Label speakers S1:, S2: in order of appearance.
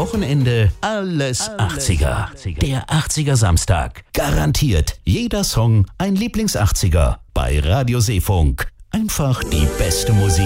S1: Wochenende alles 80er. Der 80er Samstag. Garantiert jeder Song ein Lieblings-80er. Bei Radio Seefunk. Einfach die beste Musik.